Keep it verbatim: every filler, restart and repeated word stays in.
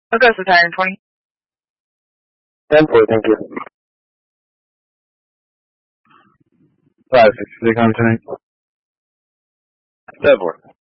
Augusta Tire twenty. ten four, thank you. five six six on tonight. ten four.